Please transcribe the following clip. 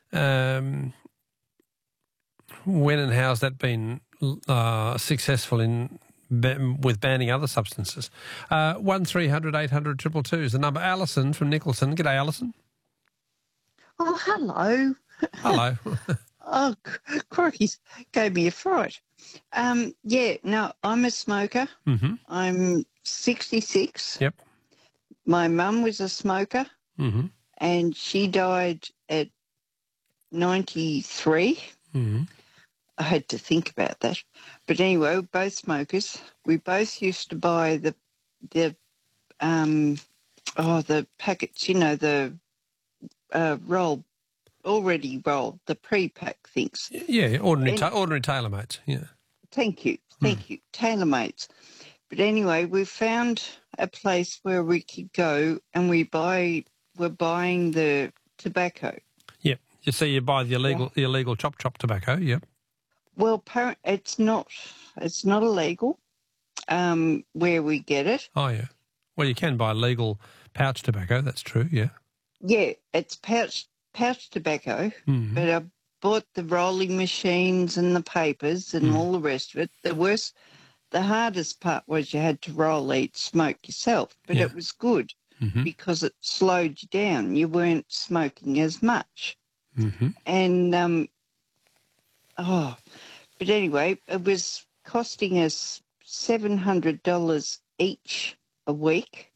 when and how's that been successful with banning other substances? 1300 800 222 is the number. Alison from Nicholson. G'day, Alison. Oh, hello. Hello. Oh, crikey, gave me a fright. I'm a smoker. Mm-hmm. I'm 66. Yep. My mum was a smoker, Mm-hmm. and she died at 93. Mm-hmm. I had to think about that. But anyway, both smokers. We both used to buy the packets, the already rolled, the pre-pack things. Yeah, ordinary TaylorMates, yeah. Thank you. TaylorMates. But anyway, we found a place where we could go and we're buying the tobacco. Yep. You see, you buy the illegal chop tobacco, yep. Well, it's not illegal where we get it. Oh, yeah. Well, you can buy legal pouch tobacco, that's true, yeah. Yeah, it's pouch tobacco, Mm-hmm. but I bought the rolling machines and the papers and all the rest of it. The hardest part was you had to roll, eat, smoke yourself, but it was good because it slowed you down. You weren't smoking as much. Mm-hmm. And, but anyway, it was costing us $700 each a week.